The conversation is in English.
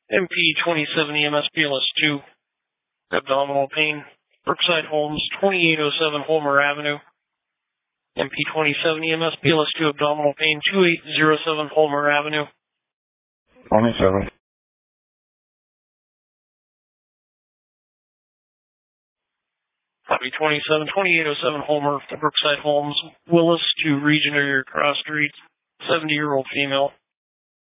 MP27 EMS BLS2, abdominal pain. Brookside Homes, 2807 Homer Avenue. MP27 EMS BLS2, abdominal pain, 2807 Homer Avenue. 27. Copy 27, 2807 Homer, Brookside Homes, Willis to Region area cross street, 70-year-old female.